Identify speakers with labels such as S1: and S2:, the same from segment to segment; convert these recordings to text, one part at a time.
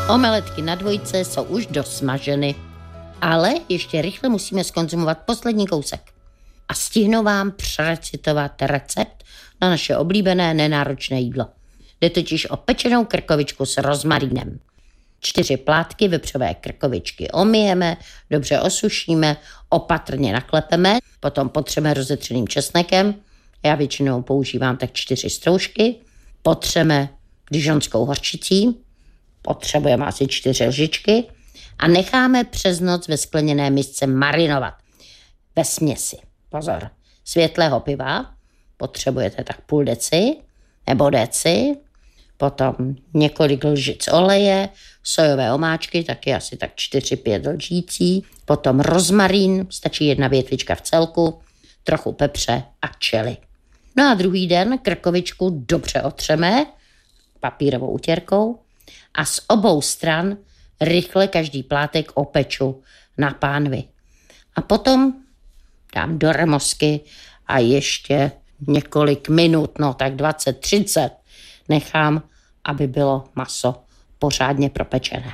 S1: Omeletky na dvojce jsou už dosmaženy, ale ještě rychle musíme zkonzumovat poslední kousek. A stihnu vám přerecitovat recept na naše oblíbené nenáročné jídlo. Jde totiž o pečenou krkovičku s rozmarínem. 4 plátky vepřové krkovičky omyjeme, dobře osušíme, opatrně naklepeme, potom potřeme rozetřeným česnekem, já většinou používám tak 4 stroužky, potřeme dižonskou hořčicí, potřebujeme asi 4 lžičky a necháme přes noc ve skleněné misce marinovat. Ve směsi, pozor, světlého piva, potřebujete tak půl deci nebo deci, potom několik lžic oleje, sojové omáčky, taky asi tak 4-5 lžící, potom rozmarín, stačí 1 větvička v celku, trochu pepře a čili. No a druhý den krkovičku dobře otřeme papírovou utěrkou a z obou stran rychle každý plátek opeču na pánvi. A potom dám do remosky a ještě několik minut, no tak 20-30, nechám, aby bylo maso pořádně propečené.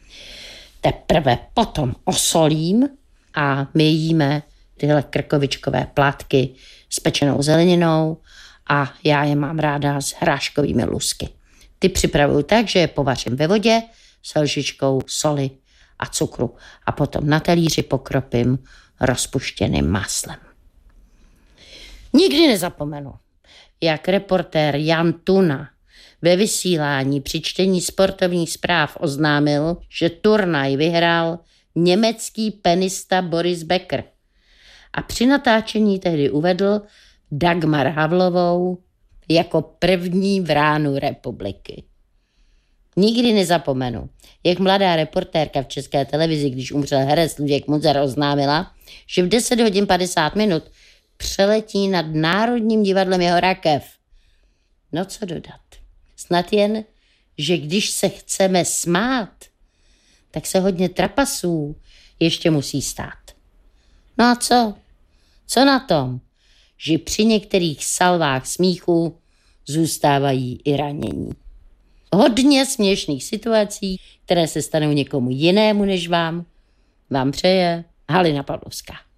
S1: Teprve potom osolím a my jíme tyhle krkovičkové plátky s pečenou zeleninou a já je mám ráda s hráškovými lusky. Ty připravuju tak, že je povařím ve vodě s lžičkou soli a cukru a potom na talíři pokropím rozpuštěným máslem. Nikdy nezapomenu, jak reportér Jan Tuna ve vysílání při čtení sportovních zpráv oznámil, že turnaj vyhrál německý penista Boris Becker. A při natáčení tehdy uvedl Dagmar Havlovou jako první vránu republiky. Nikdy nezapomenu, jak mladá reportérka v České televizi, když umřel herec Luděk Munzar, oznámila, že v 10 hodin 50 minut přeletí nad Národním divadlem jeho rakev. No co dodat? Snad jen, že když se chceme smát, tak se hodně trapasů ještě musí stát. No a co? Co na tom, že při některých salvách smíchu zůstávají i ranění. Hodně směšných situací, které se stanou někomu jinému než vám přeje Halina Pavlovská.